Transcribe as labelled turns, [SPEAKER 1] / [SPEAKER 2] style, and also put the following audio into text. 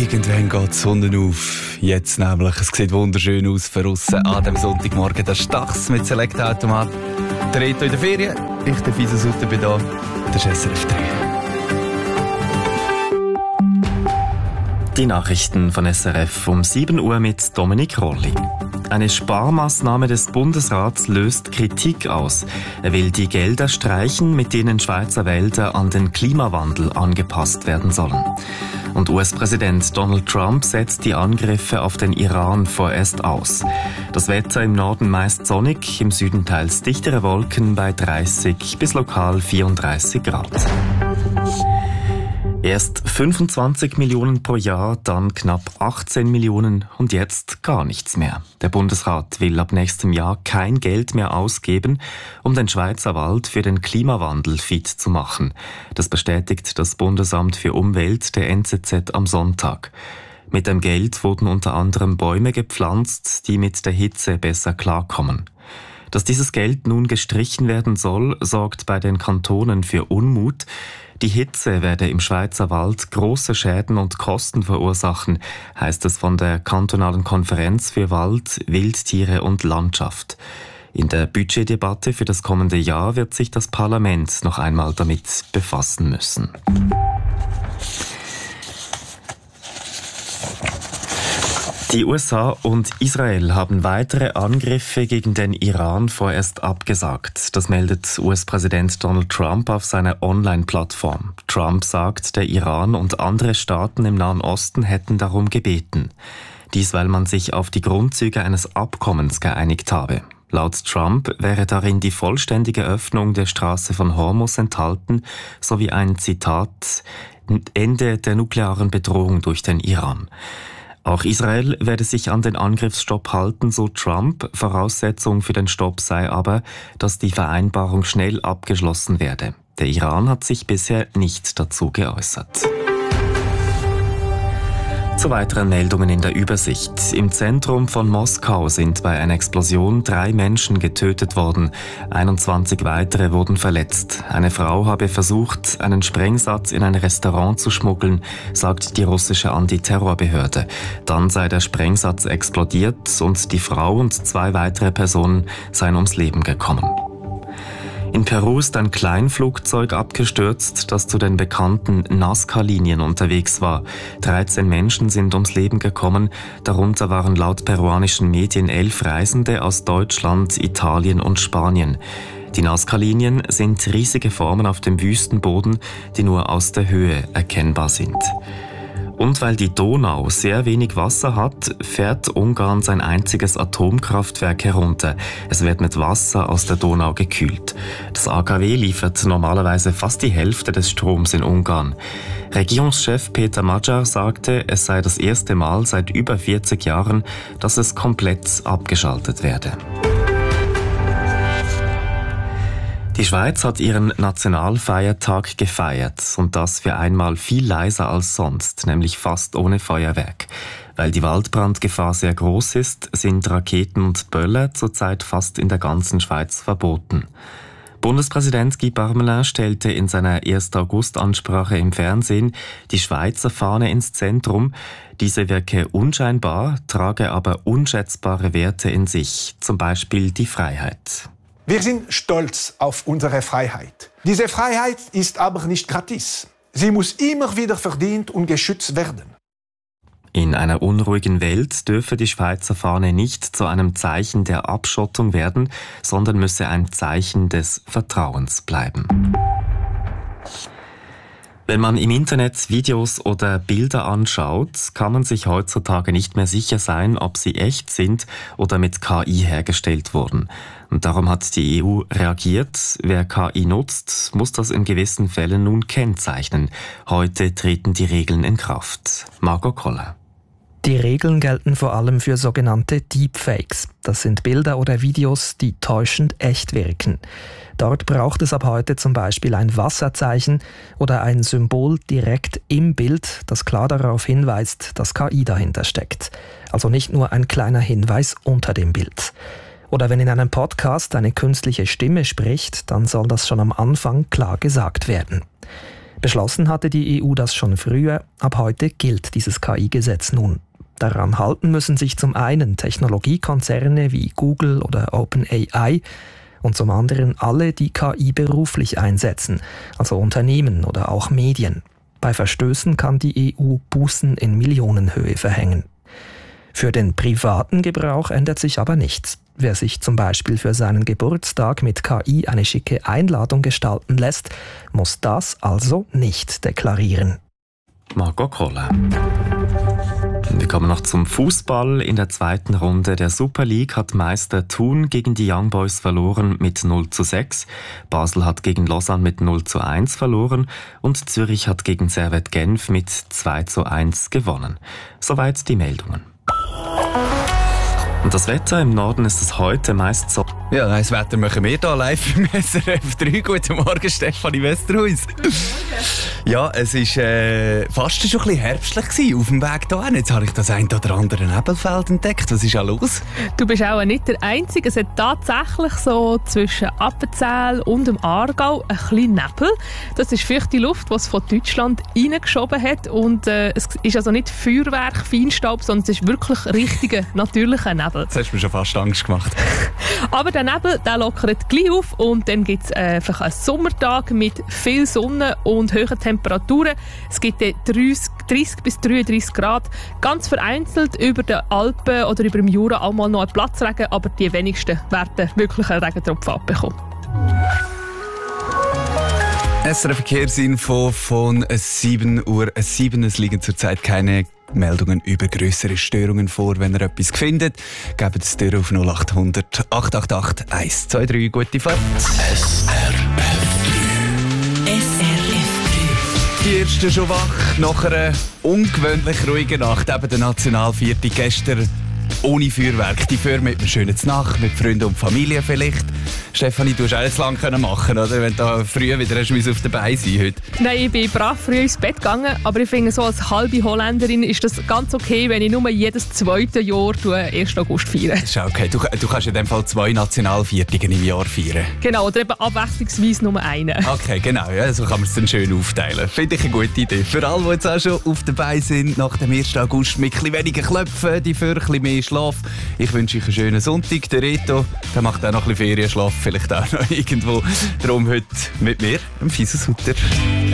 [SPEAKER 1] Irgendwann geht die Sonne auf. Jetzt nämlich. Es sieht wunderschön aus für aussen an dem Sonntagmorgen. Der Stachs mit Select-Automat. Der Reto in der Ferien. Ich, der Fisa Sutter, bin da. Das ist SRF 3.
[SPEAKER 2] Die Nachrichten von SRF um 7 Uhr mit Dominik Rolli. Eine Sparmaßnahme des Bundesrats löst Kritik aus. Er will die Gelder streichen, mit denen Schweizer Wälder an den Klimawandel angepasst werden sollen. Und US-Präsident Donald Trump setzt die Angriffe auf den Iran vorerst aus. Das Wetter im Norden meist sonnig, im Süden teils dichtere Wolken bei 30 bis lokal 34 Grad. Erst 25 Millionen pro Jahr, dann knapp 18 Millionen und jetzt gar nichts mehr. Der Bundesrat will ab nächstem Jahr kein Geld mehr ausgeben, um den Schweizer Wald für den Klimawandel fit zu machen. Das bestätigt das Bundesamt für Umwelt der NZZ am Sonntag. Mit dem Geld wurden unter anderem Bäume gepflanzt, die mit der Hitze besser klarkommen. Dass dieses Geld nun gestrichen werden soll, sorgt bei den Kantonen für Unmut. Die Hitze werde im Schweizer Wald große Schäden und Kosten verursachen, heißt es von der Kantonalen Konferenz für Wald, Wildtiere und Landschaft. In der Budgetdebatte für das kommende Jahr wird sich das Parlament noch einmal damit befassen müssen. Die USA und Israel haben weitere Angriffe gegen den Iran vorerst abgesagt. Das meldet US-Präsident Donald Trump auf seiner Online-Plattform. Trump sagt, der Iran und andere Staaten im Nahen Osten hätten darum gebeten. Dies, weil man sich auf die Grundzüge eines Abkommens geeinigt habe. Laut Trump wäre darin die vollständige Öffnung der Straße von Hormuz enthalten, sowie ein Zitat, Ende der nuklearen Bedrohung durch den Iran. Auch Israel werde sich an den Angriffsstopp halten, so Trump. Voraussetzung für den Stopp sei aber, dass die Vereinbarung schnell abgeschlossen werde. Der Iran hat sich bisher nicht dazu geäußert. Zu weiteren Meldungen in der Übersicht. Im Zentrum von Moskau sind bei einer Explosion 3 Menschen getötet worden. 21 weitere wurden verletzt. Eine Frau habe versucht, einen Sprengsatz in ein Restaurant zu schmuggeln, sagt die russische Antiterrorbehörde. Dann sei der Sprengsatz explodiert und die Frau und 2 weitere Personen seien ums Leben gekommen. In Peru ist ein Kleinflugzeug abgestürzt, das zu den bekannten Nazca-Linien unterwegs war. 13 Menschen sind ums Leben gekommen, darunter waren laut peruanischen Medien 11 Reisende aus Deutschland, Italien und Spanien. Die Nazca-Linien sind riesige Formen auf dem Wüstenboden, die nur aus der Höhe erkennbar sind. Und weil die Donau sehr wenig Wasser hat, fährt Ungarn sein einziges Atomkraftwerk herunter. Es wird mit Wasser aus der Donau gekühlt. Das AKW liefert normalerweise fast die Hälfte des Stroms in Ungarn. Regierungschef Peter Magyar sagte, es sei das erste Mal seit über 40 Jahren, dass es komplett abgeschaltet werde. Die Schweiz hat ihren Nationalfeiertag gefeiert und das für einmal viel leiser als sonst, nämlich fast ohne Feuerwerk. Weil die Waldbrandgefahr sehr groß ist, sind Raketen und Böller zurzeit fast in der ganzen Schweiz verboten. Bundespräsident Guy Parmelin stellte in seiner 1. August-Ansprache im Fernsehen die Schweizer Fahne ins Zentrum. Diese wirke unscheinbar, trage aber unschätzbare Werte in sich, zum Beispiel die Freiheit.
[SPEAKER 3] Wir sind stolz auf unsere Freiheit. Diese Freiheit ist aber nicht gratis. Sie muss immer wieder verdient und geschützt werden.
[SPEAKER 2] In einer unruhigen Welt dürfe die Schweizer Fahne nicht zu einem Zeichen der Abschottung werden, sondern müsse ein Zeichen des Vertrauens bleiben. Wenn man im Internet Videos oder Bilder anschaut, kann man sich heutzutage nicht mehr sicher sein, ob sie echt sind oder mit KI hergestellt wurden. Und darum hat die EU reagiert. Wer KI nutzt, muss das in gewissen Fällen nun kennzeichnen. Heute treten die Regeln in Kraft. Margot Koller.
[SPEAKER 4] Die Regeln gelten vor allem für sogenannte Deepfakes. Das sind Bilder oder Videos, die täuschend echt wirken. Dort braucht es ab heute zum Beispiel ein Wasserzeichen oder ein Symbol direkt im Bild, das klar darauf hinweist, dass KI dahinter steckt. Also nicht nur ein kleiner Hinweis unter dem Bild. Oder wenn in einem Podcast eine künstliche Stimme spricht, dann soll das schon am Anfang klar gesagt werden. Beschlossen hatte die EU das schon früher, ab heute gilt dieses KI-Gesetz nun. Daran halten müssen sich zum einen Technologiekonzerne wie Google oder OpenAI und zum anderen alle, die KI beruflich einsetzen, also Unternehmen oder auch Medien. Bei Verstößen kann die EU Bußen in Millionenhöhe verhängen. Für den privaten Gebrauch ändert sich aber nichts. Wer sich zum Beispiel für seinen Geburtstag mit KI eine schicke Einladung gestalten lässt, muss das also nicht deklarieren.
[SPEAKER 2] Marco Koller. Wir kommen noch zum Fußball. In der zweiten Runde der Super League hat Meister Thun gegen die Young Boys verloren mit 0:6. Basel hat gegen Lausanne mit 0:1 verloren und Zürich hat gegen Servette Genf mit 2:1 gewonnen. Soweit die Meldungen. Und das Wetter im Norden ist es heute meist so.
[SPEAKER 1] Ja, das Wetter machen wir hier live im SRF 3. Guten Morgen, Stefanie Westerhuis. Ja, es war fast schon ein bisschen herbstlich gewesen, auf dem Weg hierhin. Jetzt habe ich das ein oder andere Nebelfeld entdeckt. Was ist da los?
[SPEAKER 5] Du bist auch nicht der Einzige. Es hat tatsächlich so zwischen Appenzell und dem Aargau ein bisschen Nebel. Das ist feuchte Luft, die es von Deutschland reingeschoben hat. Und es ist also nicht Feuerwerk, Feinstaub, sondern es ist wirklich richtiger, natürlicher Nebel.
[SPEAKER 1] Das hast du mir schon fast Angst gemacht.
[SPEAKER 5] Aber der Nebel, der lockert gleich auf und dann gibt es einfach einen Sommertag mit viel Sonne und hohen Temperaturen. Es gibt 30 bis 33 Grad. Ganz vereinzelt über den Alpen oder über dem Jura auch mal noch ein Platzregen, aber die wenigsten werden wirklich einen Regentropfen abbekommen.
[SPEAKER 1] SRF Verkehrsinfo von 7:07 Uhr. Es liegen zurzeit keine Meldungen über grössere Störungen vor. Wenn ihr etwas findet, gebt es dir auf 0800 888 123. Gute Fahrt. SRF 3. Die Ersten schon wach nach einer ungewöhnlich ruhigen Nacht. Eben der Nationalviertel gestern ohne Feuerwerk. Die Feuer mit einer schönen Nacht, mit Freunden und Familie vielleicht. Stefanie, du hast auch nicht lange machen, oder? Wenn du früh wieder auf der Beine sein heute.
[SPEAKER 5] Nein, ich bin brav früh ins Bett gegangen, aber ich finde, so als halbe Holländerin ist das ganz okay, wenn ich nur jedes zweite Jahr 1. August feiere.
[SPEAKER 1] Das ist okay. Du kannst in dem Fall 2 Nationalviertige im Jahr feiern.
[SPEAKER 5] Genau, oder eben abwechslungsweise nur einen.
[SPEAKER 1] Okay, genau. Ja, so kann man es dann schön aufteilen. Finde ich eine gute Idee. Für alle, die jetzt auch schon auf der Beine sind, nach dem 1. August mit ein bisschen weniger Klöpfen, die für ein bisschen mehr Schlaf. Ich wünsche euch einen schönen Sonntag. Der Reto, der macht auch noch ein bisschen Ferienschlaf, vielleicht auch noch irgendwo. Darum heute mit mir, dem Fiesensutter.